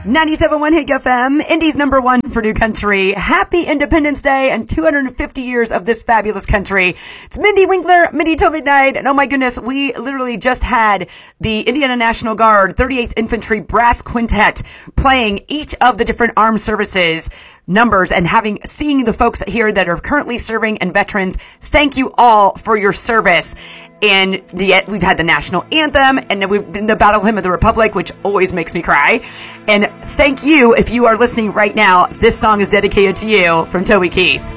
97.1 Hig FM, Indy's number one for New Country. Happy Independence Day and 250 years of this fabulous country. It's Mindy Winkler, Mindy Till Midnight, and oh my goodness, we literally just had the Indiana National Guard 38th Infantry Brass Quintet playing each of the different armed services numbers and seeing the folks here that are currently serving and veterans. Thank you all for your service. And yet we've had the national anthem and then we've been the Battle Hymn of the Republic, which always makes me cry. And thank you if you are listening right now. This song is dedicated to you from Toby Keith.